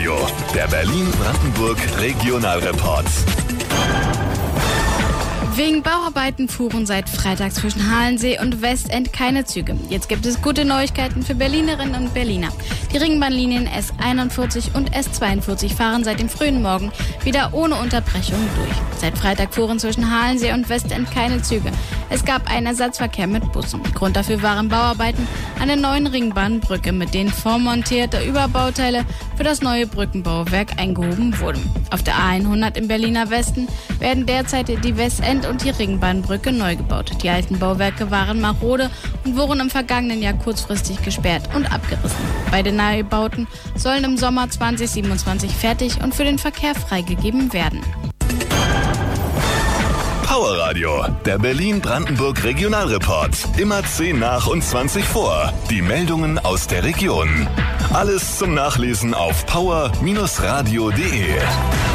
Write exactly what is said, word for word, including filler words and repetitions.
Radio, der Berlin-Brandenburg Regionalreport. Wegen Bauarbeiten fuhren seit Freitag zwischen Halensee und Westend keine Züge. Jetzt gibt es gute Neuigkeiten für Berlinerinnen und Berliner. Die Ringbahnlinien S einundvierzig und S zweiundvierzig fahren seit dem frühen Morgen wieder ohne Unterbrechung durch. Seit Freitag fuhren zwischen Halensee und Westend keine Züge. Es gab einen Ersatzverkehr mit Bussen. Grund dafür waren Bauarbeiten an der neuen Ringbahnbrücke, mit denen vormontierte Überbauteile für das neue Brückenbauwerk eingehoben wurden. Auf der A hundert im Berliner Westen werden derzeit die Westend und die Ringbahnbrücke neu gebaut. Die alten Bauwerke waren marode und wurden im vergangenen Jahr kurzfristig gesperrt und abgerissen. Beide Neubauten sollen im Sommer zwanzig siebenundzwanzig fertig und für den Verkehr freigegeben werden. Power Radio, der Berlin-Brandenburg Regionalreport. Immer zehn nach und zwanzig vor. Die Meldungen aus der Region. Alles zum Nachlesen auf power Bindestrich radio punkt de.